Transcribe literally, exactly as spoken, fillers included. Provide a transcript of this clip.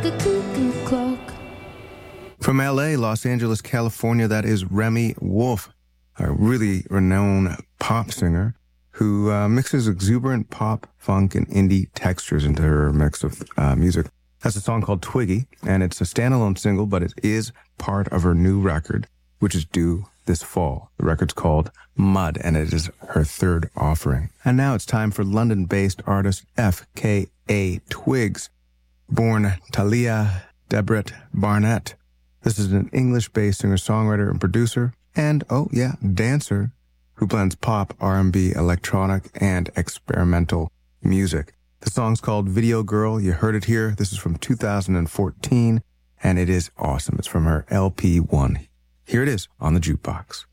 like a cuckoo clock. From L A, Los Angeles, California, that is Remi Wolf, a really renowned pop singer who uh, mixes exuberant pop, funk, and indie textures into her mix of uh, music. That's a song called Twiggy, and it's a standalone single, but it is part of her new record, which is due this fall. The record's called Mud, and it is her third offering. And now it's time for London-based artist F K A Twigs, born Talia Debret Barnett. This is an English-based singer-songwriter and producer, and, oh yeah, dancer, who blends pop, R and B, electronic, and experimental music. The song's called Video Girl. You heard it here. This is from two thousand fourteen, and it is awesome. It's from her L P one. Here it is on the Jukebox.